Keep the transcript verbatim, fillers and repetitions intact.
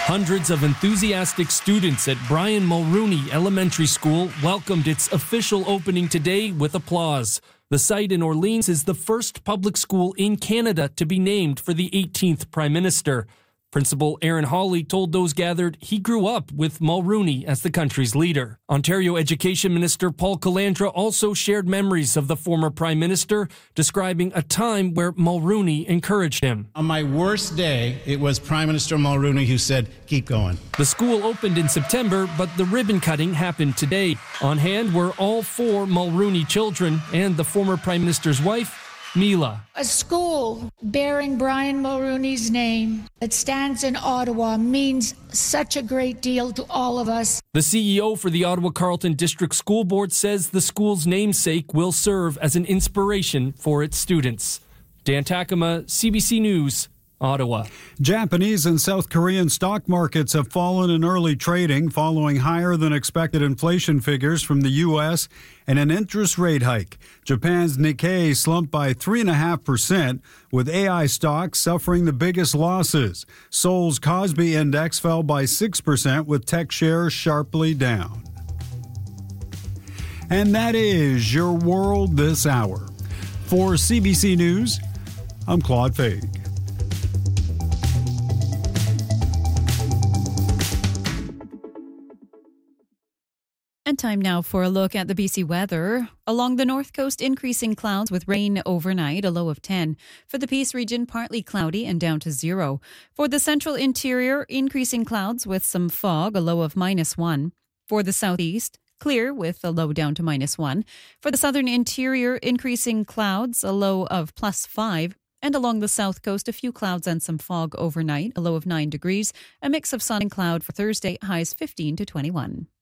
Hundreds of enthusiastic students at Brian Mulrooney Elementary School welcomed its official opening today with applause. The site in Orleans is the first public school in Canada to be named for the eighteenth Prime Minister. Principal Aaron Hawley told those gathered he grew up with Mulrooney as the country's leader. Ontario Education Minister Paul Calandra also shared memories of the former Prime Minister, describing a time where Mulrooney encouraged him. On my worst day, it was Prime Minister Mulrooney who said, keep going. The school opened in September, but the ribbon cutting happened today. On hand were all four Mulrooney children and the former Prime Minister's wife, Mila. A school bearing Brian Mulrooney's name that stands in Ottawa means such a great deal to all of us. The C E O for the Ottawa Carleton District School Board says the school's namesake will serve as an inspiration for its students. Dan Takama, C B C News, Ottawa. Japanese and South Korean stock markets have fallen in early trading following higher than expected inflation figures from the U S and an interest rate hike. Japan's Nikkei slumped by three point five percent, with A I stocks suffering the biggest losses. Seoul's Kospi Index fell by six percent, with tech shares sharply down. And that is your world this hour. For C B C News, I'm Claude Fag. And time now for a look at the B C weather. Along the north coast, increasing clouds with rain overnight, a low of ten. For the Peace region, partly cloudy and down to zero. For the central interior, increasing clouds with some fog, a low of minus one. For the southeast, clear with a low down to minus one. For the southern interior, increasing clouds, a low of plus five. And along the south coast, a few clouds and some fog overnight, a low of nine degrees. A mix of sun and cloud for Thursday, highs fifteen to twenty-one.